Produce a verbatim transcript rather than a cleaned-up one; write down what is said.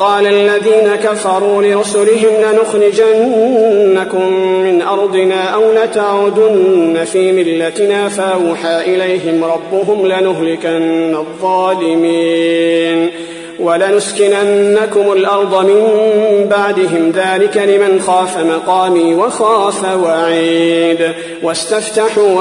وقال الذين كفروا لرسلهم لنخرجنكم من أرضنا أو لتعودن في ملتنا فأوحى إليهم ربهم لنهلكن الظالمين ولنسكننكم الأرض من بعدهم ذلك لمن خاف مقامي وخاف وعيد واستفتحوا